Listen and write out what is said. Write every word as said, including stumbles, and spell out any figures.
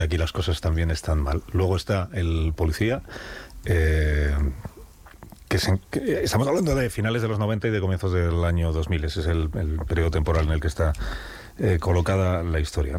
aquí las cosas también están mal. Luego está el policía, eh, que, se, que estamos hablando de finales de los noventa y de comienzos del año dos mil. Ese es el, el periodo temporal en el que está eh, colocada la historia.